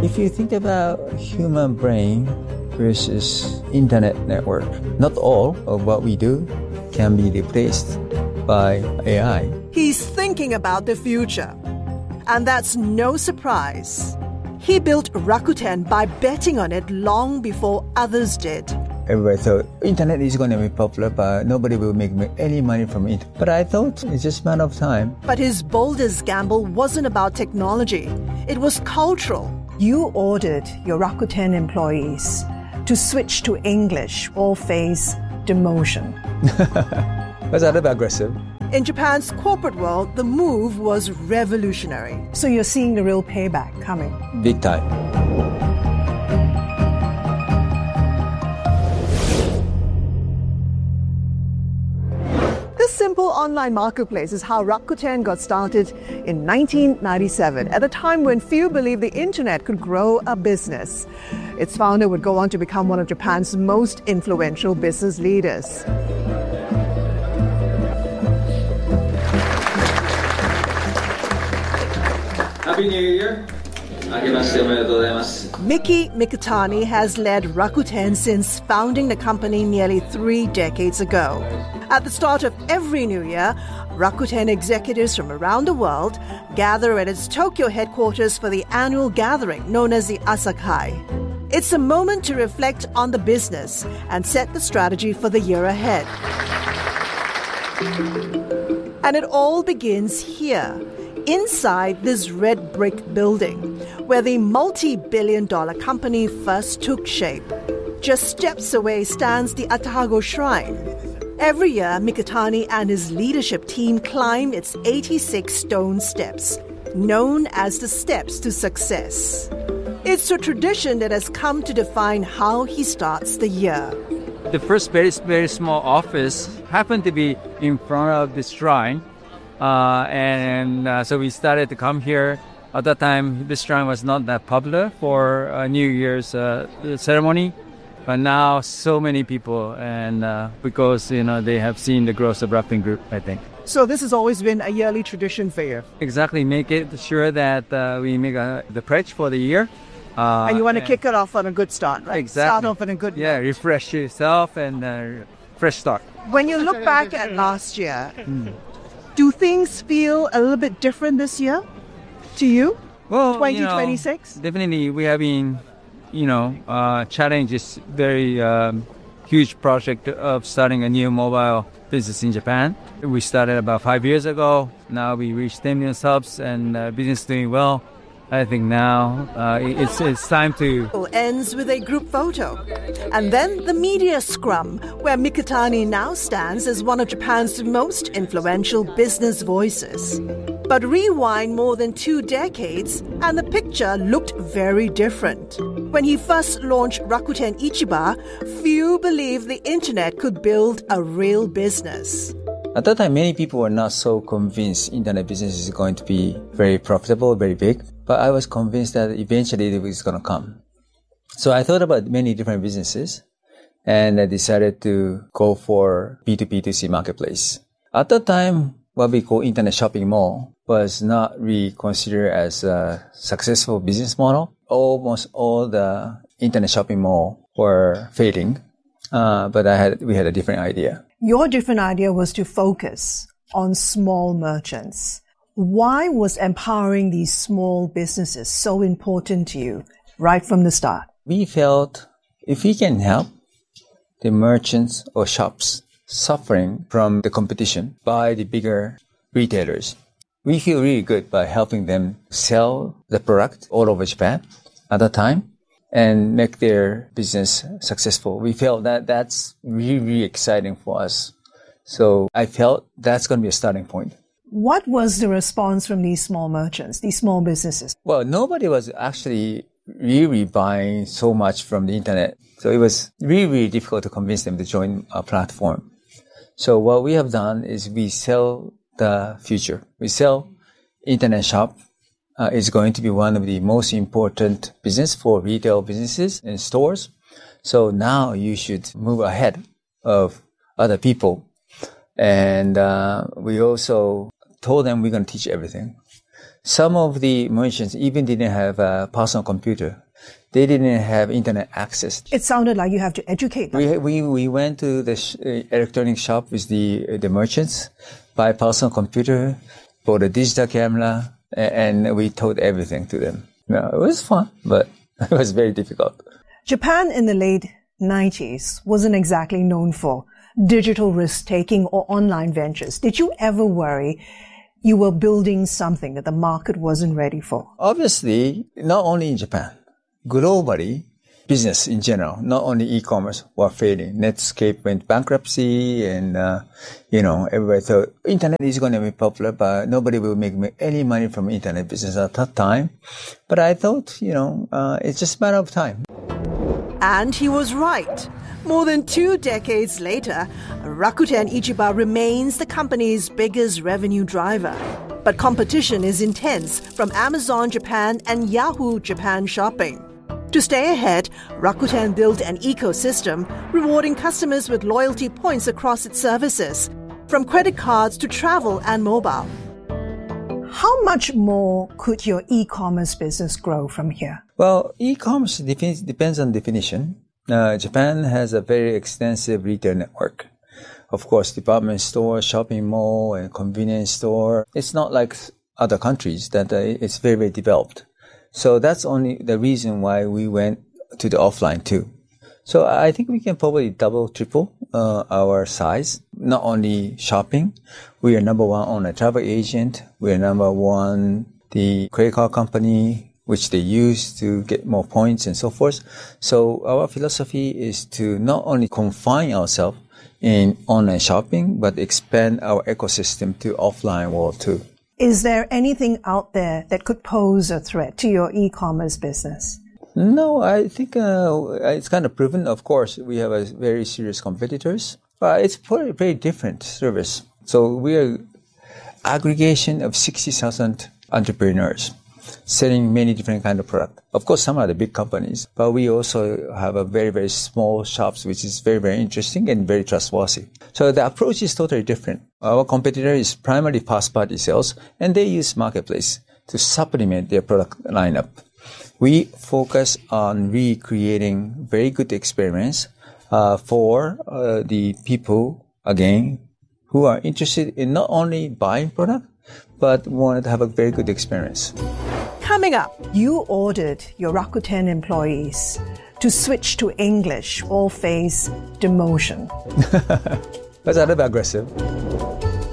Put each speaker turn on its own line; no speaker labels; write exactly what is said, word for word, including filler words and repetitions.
If you think about human brain versus internet network, not all of what we do can be replaced by A I.
He's thinking about the future. And that's no surprise. He built Rakuten by betting on it long before others did.
Everybody thought internet is going to be popular, but nobody will make any money from it. But I thought it's just a matter of time.
But his boldest gamble wasn't about technology. It was cultural. You ordered your Rakuten employees to switch to English or face demotion.
Was a little aggressive.
In Japan's corporate world, the move was revolutionary. So you're seeing the real payback coming.
Big time.
This simple online marketplace is how Rakuten got started in nineteen ninety-seven, at a time when few believed the internet could grow a business. Its founder would go on to become one of Japan's most influential business leaders.
Happy New Year.
Miki Mikitani has led Rakuten since founding the company nearly three decades ago. At the start of every new year, Rakuten executives from around the world gather at its Tokyo headquarters for the annual gathering known as the Asakai. It's a moment to reflect on the business and set the strategy for the year ahead. And it all begins here, inside this red brick building, where the multi-billion dollar company first took shape. Just steps away stands the Atago Shrine. Every year, Mikitani and his leadership team climb its eighty-six stone steps, known as the Steps to Success. It's a tradition that has come to define how he starts the year.
The first very, very small office happened to be in front of this shrine. Uh, and uh, so we started to come here. At that time, this shrine was not that popular for uh, New Year's uh, ceremony. But now so many people, and uh, because, you know, they have seen the growth of Rakuten Group, I think.
So this has always been a yearly tradition for you?
Exactly. Make it sure that uh, we make a, the pledge for the year.
Uh, and you want to kick it off on a good start, right?
Exactly.
Start off on a good
Yeah,
note.
refresh yourself and uh, fresh start.
When you look back at last year, mm. do things feel a little bit different this year to you?
Well,
twenty twenty-six?
You know, definitely we have been, you know, uh, challenge is very um, huge project of starting a new mobile business in Japan. We started about five years ago. Now we reached ten million subs and uh, business doing well. I think now uh, it's it's time to...
Ends with a group photo. And then the media scrum, where Mikitani now stands as one of Japan's most influential business voices. But rewind more than two decades, and the picture looked very different. When he first launched Rakuten Ichiba, few believed the internet could build a real business.
At that time, many people were not so convinced internet business is going to be very profitable, very big. But I was convinced that eventually it was going to come. So I thought about many different businesses, and I decided to go for B two B two C marketplace. At that time, what we call internet shopping mall was not really considered as a successful business model. Almost all the internet shopping mall were failing, uh, but I had we had a different idea.
Your different idea was to focus on small merchants. Why was empowering these small businesses so important to you right from the start?
We felt if we can help the merchants or shops suffering from the competition by the bigger retailers, we feel really good by helping them sell the product all over Japan at that time and make their business successful. We felt that that's really, really exciting for us. So I felt that's going to be a starting point.
What was the response from these small merchants, these small businesses?
Well, nobody was actually really buying so much from the internet. So it was really, really difficult to convince them to join our platform. So what we have done is we sell the future. We sell internet shop. Uh, is going to be one of the most important business for retail businesses and stores. So now you should move ahead of other people. And uh, we also told them we're going to teach everything. Some of the merchants even didn't have a personal computer. They didn't have internet access.
It sounded like you have to educate them.
We we, we went to the sh- electronic shop with the the merchants, buy a personal computer, bought a digital camera, and we taught everything to them. No, it was fun, but it was very difficult.
Japan in the late nineties wasn't exactly known for digital risk-taking or online ventures. Did you ever worry you were building something that the market wasn't ready for?
Obviously, not only in Japan, globally, business in general, not only e-commerce, were failing. Netscape went bankruptcy, and uh, you know, everybody thought internet is going to be popular, but nobody will make any money from internet business at that time. But I thought, you know, uh, it's just a matter of time.
And he was right. More than two decades later, Rakuten Ichiba remains the company's biggest revenue driver. But competition is intense from Amazon Japan and Yahoo Japan Shopping. To stay ahead, Rakuten built an ecosystem rewarding customers with loyalty points across its services, from credit cards to travel and mobile. How much more could your e-commerce business grow from here?
Well, e-commerce defi- depends on definition. Uh, Japan has a very extensive retail network. Of course, department store, shopping mall, and convenience store. It's not like other countries that uh, it's very, very developed. So that's only the reason why we went to the offline too. So I think we can probably double, triple uh, our size. Not only shopping, we are number one on a travel agent. We are number one, the credit card company, which they use to get more points and so forth. So our philosophy is to not only confine ourselves in online shopping, but expand our ecosystem to offline world too.
Is there anything out there that could pose a threat to your e-commerce business?
No, I think uh, it's kind of proven. Of course, we have a very serious competitors, but it's very, very different service. So we are aggregation of sixty thousand entrepreneurs selling many different kind of product. Of course, some are the big companies, but we also have a very, very small shops, which is very, very interesting and very trustworthy. So the approach is totally different. Our competitor is primarily first-party sales, and they use marketplace to supplement their product lineup. We focus on recreating very good experience uh, for uh, the people, again, who are interested in not only buying product, but want to have a very good experience.
Coming up, you ordered your Rakuten employees to switch to English or face demotion.
That's a little bit aggressive.